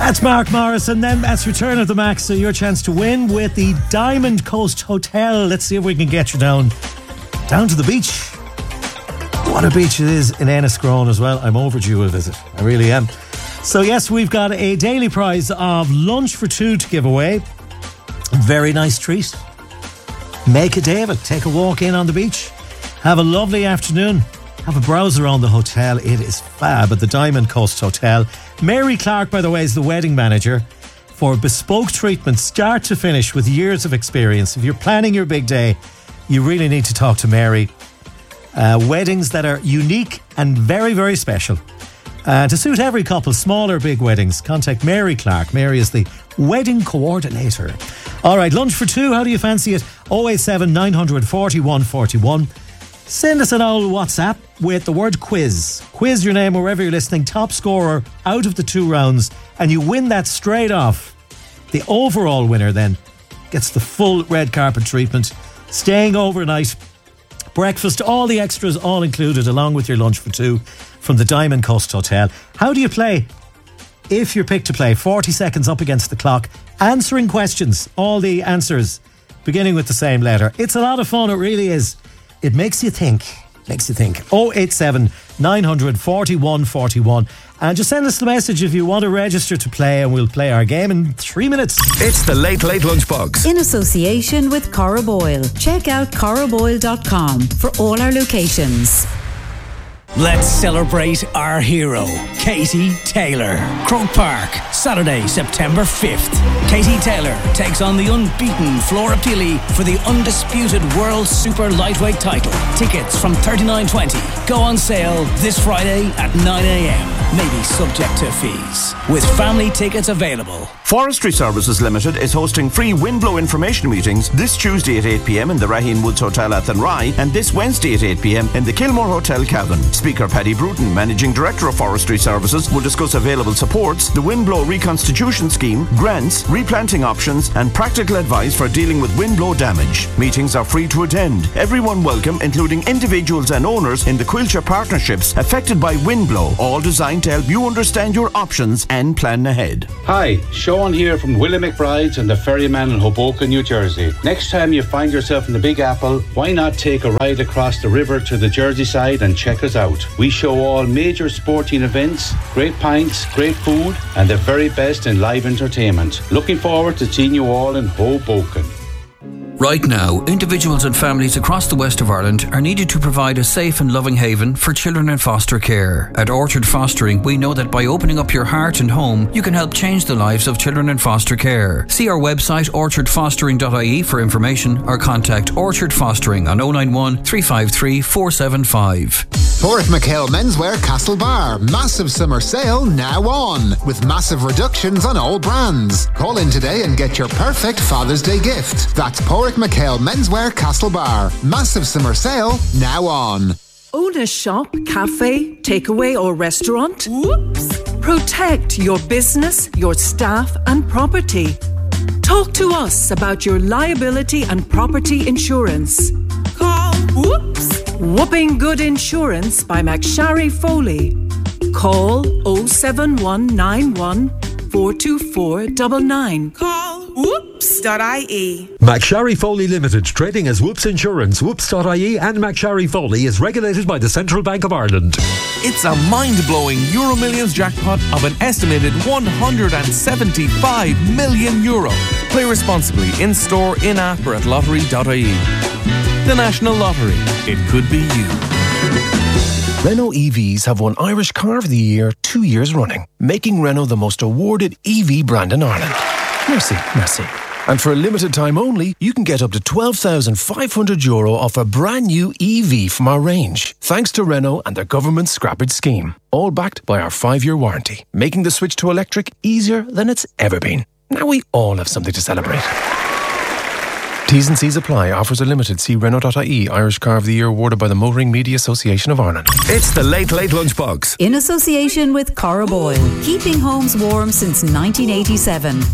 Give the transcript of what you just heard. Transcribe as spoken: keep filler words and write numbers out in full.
That's Mark Morrison. Then that's Return of the Max. So your chance to win with the Diamond Coast Hotel. Let's see if we can get you down, down to the beach. What a beach it is in Enniscrone as well. I'm overdue a visit. I really am. So yes, we've got a daily prize of lunch for two to give away. Very nice treat. Make a day of it. Take a walk in on the beach. Have a lovely afternoon. Have a browse around the hotel. It is fab at the Diamond Coast Hotel. Mary Clark, by the way, is the wedding manager for bespoke treatment, start to finish, with years of experience. If you're planning your big day, you really need to talk to Mary. Uh, weddings that are unique and very, very special. Uh, to suit every couple, small or big weddings, contact Mary Clark. Mary is the wedding coordinator. All right, lunch for two. How do you fancy it? oh eight seven nine four one four one. Send us an old WhatsApp with the word quiz. Quiz your name wherever you're listening. Top scorer out of the two rounds, and you win that straight off. The overall winner then gets the full red carpet treatment, staying overnight, breakfast, all the extras all included, along with your lunch for two from the Diamond Coast Hotel. How do you play? If you're picked to play, forty seconds up against the clock, answering questions, all the answers beginning with the same letter. It's a lot of fun, it really is. It makes you think. Makes you think. oh eight seven nine four one four one. And just send us the message if you want to register to play, and we'll play our game in three minutes. It's the Late Late Lunchbox. In association with Cora Boyle. Check out cora boyle dot com for all our locations. Let's celebrate our hero, Katie Taylor. Croke Park, Saturday, September fifth. Katie Taylor takes on the unbeaten Flora Pili for the undisputed World Super Lightweight title. Tickets from thirty-nine twenty go on sale this Friday at nine a.m. Maybe subject to fees. With family tickets available. Forestry Services Limited is hosting free windblow information meetings this Tuesday at eight p.m. in the Raheen Woods Hotel Athenry and this Wednesday at eight p.m. in the Kilmore Hotel Cavan. Speaker Paddy Bruton, Managing Director of Forestry Services, will discuss available supports, the Windblow Reconstitution Scheme, grants, replanting options and practical advice for dealing with windblow damage. Meetings are free to attend. Everyone welcome, including individuals and owners in the Quilcher partnerships affected by windblow, all designed to help you understand your options and plan ahead. Hi, Sean here from Willie McBride's and the Ferryman in Hoboken, New Jersey. Next time you find yourself in the Big Apple, why not take a ride across the river to the Jersey side and check us out? We show all major sporting events, great pints, great food and the very best in live entertainment. Looking forward to seeing you all in Hoboken. Right now, individuals and families across the west of Ireland are needed to provide a safe and loving haven for children in foster care. At Orchard Fostering, we know that by opening up your heart and home, you can help change the lives of children in foster care. See our website orchard fostering dot I E for information or contact Orchard Fostering on oh nine one, three five three, four seven five. Portmacale Menswear Castlebar. Massive summer sale now on, with massive reductions on all brands. Call in today and get your perfect Father's Day gift. That's Portmacale Menswear Castlebar. Massive summer sale now on. Own a shop, cafe, takeaway or restaurant? Whoops! Protect your business, your staff and property. Talk to us about your liability and property insurance. Call Whoops! Whooping Good Insurance by McSharry Foley. Call oh seven one nine one, four two four nine nine. Call whoops dot I E. McSharry Foley Limited, trading as Whoops Insurance, whoops dot I E and McSharry Foley is regulated by the Central Bank of Ireland. It's a mind-blowing Euro Millions jackpot of an estimated one hundred seventy-five million euro. Play responsibly in store, in-app or at lottery dot I E. The National Lottery. It could be you. Renault E Vs have won Irish Car of the Year two years running, making Renault the most awarded E V brand in Ireland. Merci, merci. And for a limited time only, you can get up to twelve thousand five hundred euro off a brand new E V from our range, thanks to Renault and their government scrappage scheme. All backed by our five-year warranty, making the switch to electric easier than it's ever been. Now we all have something to celebrate. T's and C's apply. Offers are limited. See Renault dot I E. Irish Car of the Year awarded by the Motoring Media Association of Ireland. It's the Late Late Lunchbox. In association with Cora Boyle. Keeping homes warm since nineteen eighty-seven.